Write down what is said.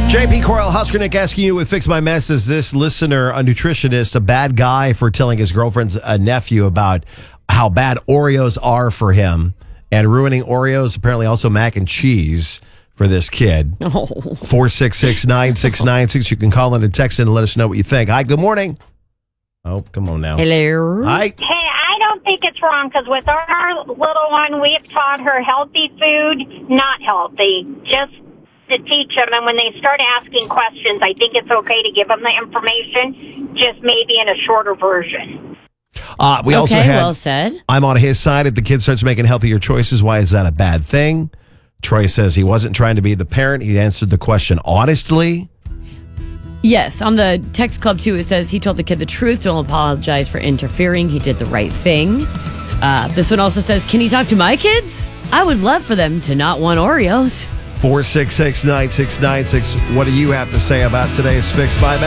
JP Coyle, Huskernick asking you with Fix My Mess. Is this listener, a nutritionist, a bad guy for telling his girlfriend's nephew about how bad Oreos are for him and ruining Oreos, apparently also mac and cheese for this kid? 466-9696. You can call in and text in and let us know what you think. Hi, good morning. Oh, come on now. Hello. Hi. Hey, I don't think it's wrong because with our little one, we've taught her healthy food, not healthy, just to teach them. And when they start asking questions, I think it's okay to give them the information, just maybe in a shorter version. We also had, well said. I'm on his side. If the kid starts making healthier choices, why is that a bad thing? Troy says he wasn't trying to be the parent. He answered the question honestly. Yes, on the text club too, it says he told the kid the truth. Don't apologize for interfering. He did the right thing. This one also says, can he talk to my kids? I would love for them to not want Oreos. 466-9696. What do you have to say about today's Fix My Mess?